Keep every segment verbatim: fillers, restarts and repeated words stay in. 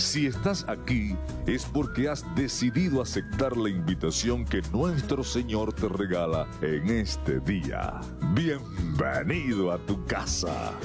Si estás aquí, es porque has decidido aceptar la invitación que nuestro Señor te regala en este día. Bienvenido a tu casa.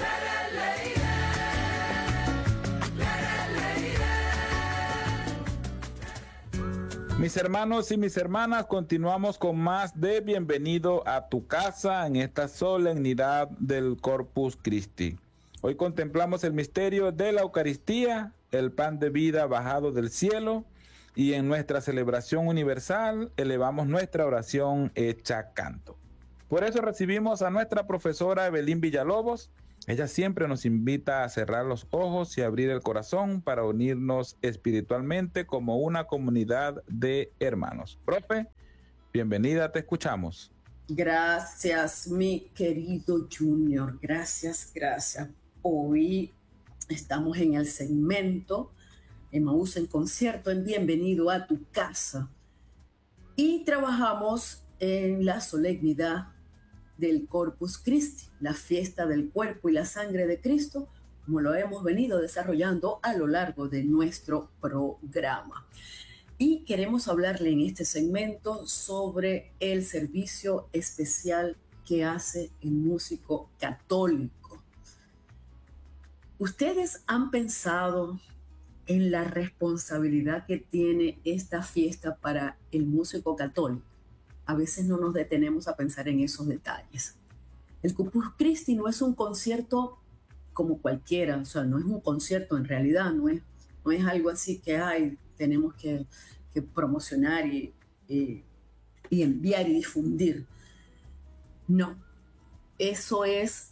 Mis hermanos y mis hermanas, continuamos con más de Bienvenido a tu casa en esta solemnidad del Corpus Christi. Hoy contemplamos el misterio de la Eucaristía, el pan de vida bajado del cielo, y en nuestra celebración universal elevamos nuestra oración hecha canto. Por eso recibimos a nuestra profesora Evelyn Villalobos. Ella siempre nos invita a cerrar los ojos y abrir el corazón para unirnos espiritualmente como una comunidad de hermanos. Profe, bienvenida, te escuchamos. Gracias, mi querido Junior. Gracias, gracias. Hoy estamos en el segmento Emaús en concierto en Bienvenido a tu casa y trabajamos en la solemnidad del Corpus Christi, la fiesta del cuerpo y la sangre de Cristo, como lo hemos venido desarrollando a lo largo de nuestro programa. Y queremos hablarle en este segmento sobre el servicio especial que hace el músico católico. ¿Ustedes han pensado en la responsabilidad que tiene esta fiesta para el músico católico? A veces no nos detenemos a pensar en esos detalles. El Corpus Christi no es un concierto como cualquiera, o sea, no es un concierto en realidad, no es, no es algo así que hay, tenemos que, que promocionar y, y, y enviar y difundir. No, eso es,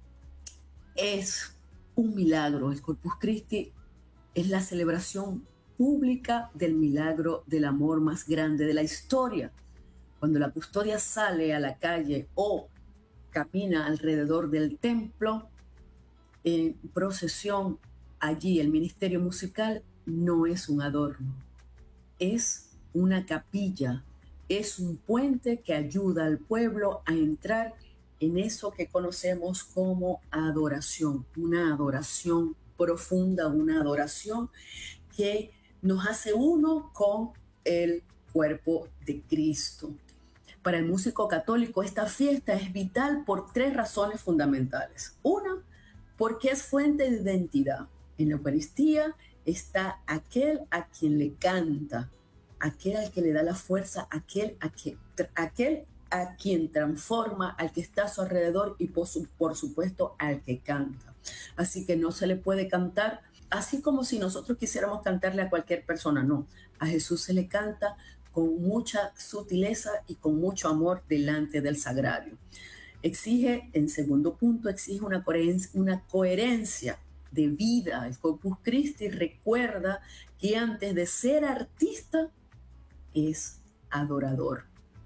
es un milagro. El Corpus Christi es la celebración pública del milagro del amor más grande de la historia. Cuando la custodia sale a la calle o camina alrededor del templo en procesión, allí el ministerio musical no es un adorno, es una capilla, es un puente que ayuda al pueblo a entrar en eso que conocemos como adoración, una adoración profunda, una adoración que nos hace uno con el cuerpo de Cristo. Para el músico católico, esta fiesta es vital por tres razones fundamentales. Una, porque es fuente de identidad. En la Eucaristía está aquel a quien le canta, aquel al que le da la fuerza, aquel a, que, aquel a quien transforma, al que está a su alrededor y por, su, por supuesto al que canta. Así que no se le puede cantar así como si nosotros quisiéramos cantarle a cualquier persona, no. A Jesús se le canta con mucha sutileza y con mucho amor delante del sagrario. Exige, en segundo punto, exige una coherencia, una coherencia de vida. El Corpus Christi recuerda que antes de ser artista es adorador.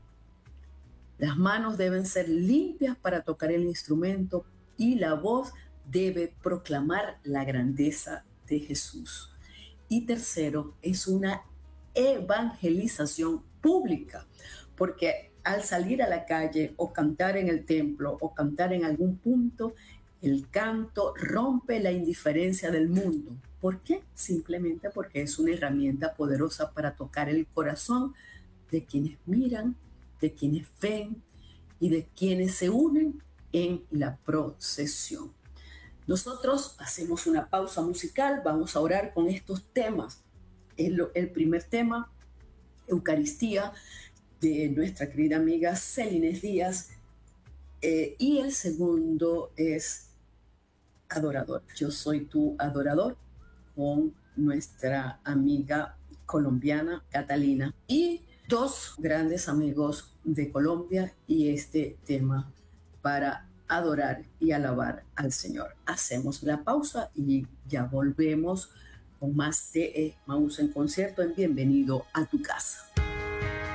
Las manos deben ser limpias para tocar el instrumento y la voz debe proclamar la grandeza de Jesús. Y tercero, es una evangelización pública, porque al salir a la calle o cantar en el templo o cantar en algún punto, el canto rompe la indiferencia del mundo. ¿Por qué? Simplemente porque es una herramienta poderosa para tocar el corazón de quienes miran, de quienes ven y de quienes se unen en la procesión. Nosotros hacemos una pausa musical, vamos a orar con estos temas. El, el primer tema, Eucaristía, de nuestra querida amiga Celines Díaz, eh, y el segundo es Adorador. Yo soy tu adorador, con nuestra amiga colombiana Catalina y dos grandes amigos de Colombia, y este tema para adorar y alabar al Señor. Hacemos la pausa y ya volvemos con más de Emaús en concierto en Bienvenido a tu casa.